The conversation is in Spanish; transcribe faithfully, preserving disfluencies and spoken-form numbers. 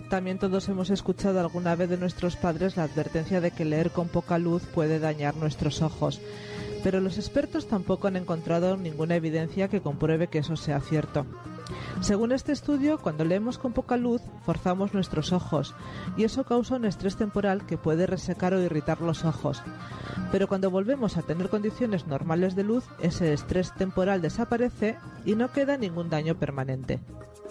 también todos hemos escuchado alguna vez de nuestros padres la advertencia de que leer con poca luz puede dañar nuestros ojos, pero los expertos tampoco han encontrado ninguna evidencia que compruebe que eso sea cierto. Según este estudio, cuando leemos con poca luz, forzamos nuestros ojos, y eso causa un estrés temporal que puede resecar o irritar los ojos. Pero cuando volvemos a tener condiciones normales de luz, ese estrés temporal desaparece y no queda ningún daño permanente.